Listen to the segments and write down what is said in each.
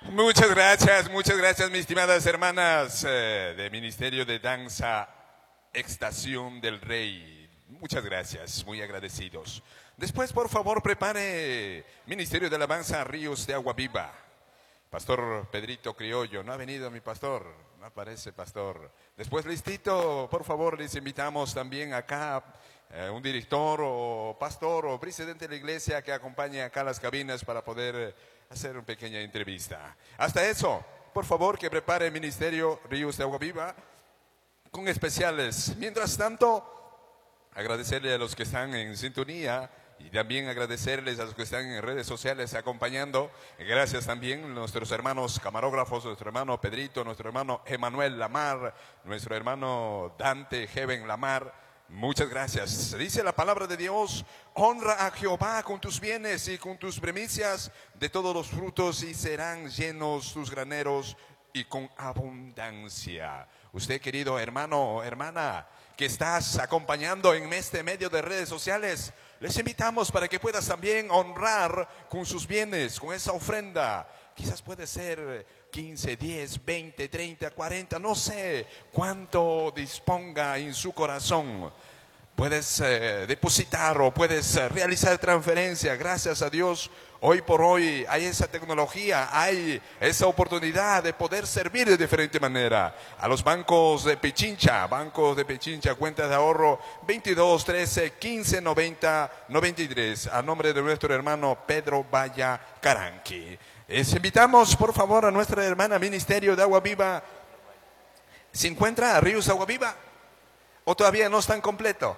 Muchas gracias, mis estimadas hermanas de Ministerio de Danza Extación del Rey. Muchas gracias, muy agradecidos. Después, por favor, prepare Ministerio de Alabanza Ríos de Agua Viva. Pastor Pedrito Criollo, no ha venido mi pastor, no aparece pastor. Después, listito, por favor, les invitamos también acá un director o pastor o presidente de la iglesia que acompañe acá a las cabinas para poder hacer una pequeña entrevista. Hasta eso, por favor, que prepare el Ministerio Ríos de Agua Viva con especiales. Mientras tanto, agradecerle a los que están en sintonía y también agradecerles a los que están en redes sociales acompañando. Gracias también a nuestros hermanos camarógrafos, nuestro hermano Pedrito, nuestro hermano Emanuel Lamar, nuestro hermano Dante Heaven Lamar. Muchas gracias. Dice la palabra de Dios: honra a Jehová con tus bienes y con tus primicias de todos los frutos, y serán llenos tus graneros y con abundancia. Usted, querido hermano o hermana, que estás acompañando en este medio de redes sociales, les invitamos para que puedas también honrar con sus bienes, con esa ofrenda. Quizás puede ser 15, 10, 20, 30, 40, no sé cuánto disponga en su corazón. Puedes depositar o puedes realizar transferencia. Gracias a Dios, hoy por hoy hay esa tecnología, hay esa oportunidad de poder servir de diferente manera. A los bancos de Pichincha, cuentas de ahorro 22 13 15 90 93, a nombre de nuestro hermano Pedro Valla Caranqui. Les invitamos, por favor, a nuestra hermana Ministerio de Agua Viva. ¿Se encuentra a Ríos de Agua Viva? ¿O todavía no están completo?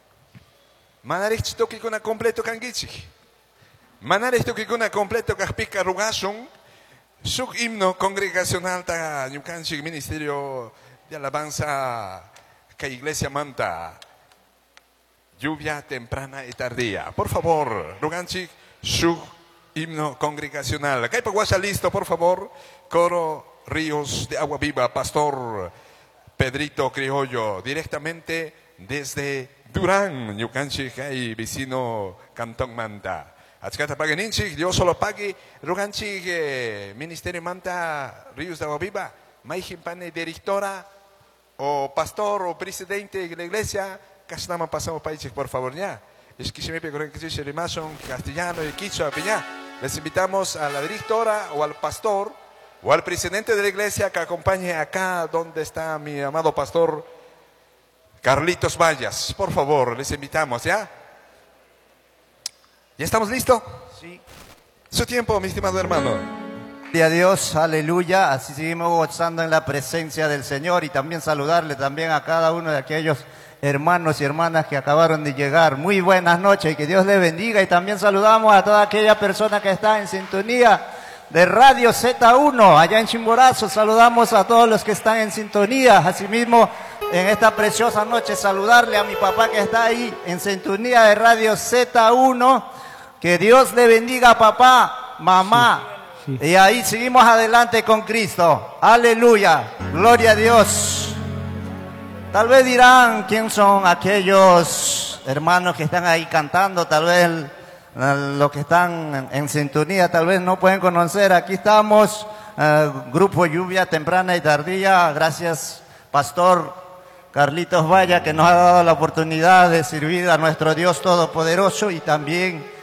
Manarich toki kuna completo kangichi. Manarich toki kuna completo kahpika rugasun. Suk himno congregacional ta ñukanchik Ministerio de Alabanza que Iglesia Manta. Lluvia temprana y tardía. Por favor, ruganchik suk himno congregacional. Acá hay paguasa listo, por favor. Coro Ríos de Agua Viva, Pastor Pedrito Criollo, directamente desde Durán, Ñucanchik, y vecino Cantón Manta. Achkata Paganisik, Dios solo pague, Ruganchik, Ministerio Manta, Ríos de Agua Viva, Maijimpane, directora, o pastor, o presidente de la iglesia, Casnama pasamos países, por favor, ya. Es que se me pegó en castellano y quichua, ya. Les invitamos a la directora o al pastor o al presidente de la iglesia que acompañe acá donde está mi amado pastor Carlitos Vallas. Por favor, les invitamos, ¿ya? ¿Ya estamos listos? Sí. Su tiempo, mi estimado hermano. Gloria a Dios, aleluya. Así seguimos gozando en la presencia del Señor, y también saludarle también a cada uno de aquellos hermanos y hermanas que acabaron de llegar. Muy buenas noches y que Dios les bendiga. Y también saludamos a toda aquella persona que está en sintonía de Radio Z1 allá en Chimborazo. Saludamos a todos los que están en sintonía. Asimismo, en esta preciosa noche, saludarle a mi papá que está ahí en sintonía de Radio Z1. Que Dios le bendiga, papá, mamá. Sí. Y ahí seguimos adelante con Cristo. Aleluya, gloria a Dios. Tal vez dirán quién son aquellos hermanos que están ahí cantando. Tal vez los que están en sintonía tal vez no pueden conocer. Aquí estamos, Grupo Lluvia Temprana y Tardía. Gracias, Pastor Carlitos Valla, que nos ha dado la oportunidad de servir a nuestro Dios Todopoderoso, y también